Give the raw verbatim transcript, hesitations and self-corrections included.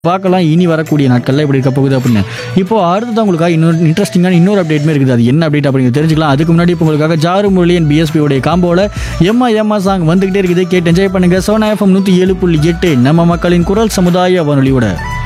பார்க்கலாம் இனி வரக்கூடிய நாட்களில் எப்படி இருக்க போகுது அப்படின்னு. இப்போ அடுத்ததான் உங்களுக்காக இன்னொரு இன்ட்ரெஸ்டிங்கான இன்னொரு அப்டேட்மே இருக்குது. அது என்ன அப்டேட் அப்படிங்கிறது தெரிஞ்சுக்கலாம். அதுக்கு முன்னாடி இப்போ உங்களுக்காக ஜாரு முரளியன் பிஎஸ்பி உடைய காம்போல எம்மா எம்மா சாங் வந்துகிட்டே இருக்குது. கேட்டு என்ஜாய் பண்ணுங்க. சோனா எஃப்எம் நூற்றி ஏழு புள்ளி எட்டு நம்ம மக்களின் குரல் சமுதாய வானொலியோட